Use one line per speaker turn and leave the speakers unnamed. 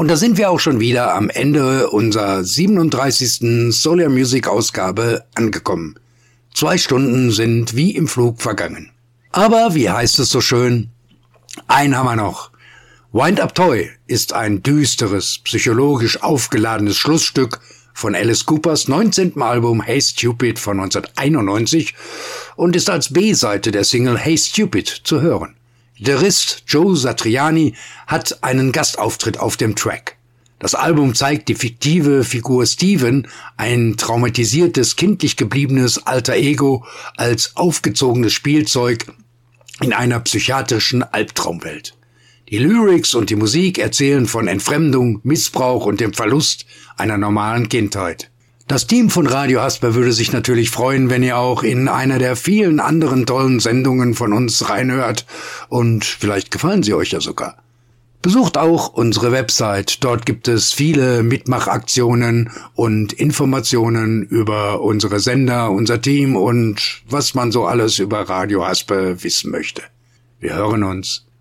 Und da sind wir auch schon wieder am Ende unserer 37. Solar Music Ausgabe angekommen. 2 Stunden sind wie im Flug vergangen. Aber wie heißt es so schön? Einen haben wir noch. Wind Up Toy ist ein düsteres, psychologisch aufgeladenes Schlussstück von Alice Coopers 19. Album Hey Stupid von 1991 und ist als B-Seite der Single Hey Stupid zu hören. Gitarrist Joe Satriani hat einen Gastauftritt auf dem Track. Das Album zeigt die fiktive Figur Steven, ein traumatisiertes, kindlich gebliebenes Alter Ego, als aufgezogenes Spielzeug in einer psychiatrischen Albtraumwelt. Die Lyrics und die Musik erzählen von Entfremdung, Missbrauch und dem Verlust einer normalen Kindheit. Das Team von Radio Hasper würde sich natürlich freuen, wenn ihr auch in einer der vielen anderen tollen Sendungen von uns reinhört und vielleicht gefallen sie euch ja sogar. Besucht auch unsere Website, dort gibt es viele Mitmachaktionen und Informationen über unsere Sender, unser Team und was man so alles über Radio Hasper wissen möchte. Wir hören uns.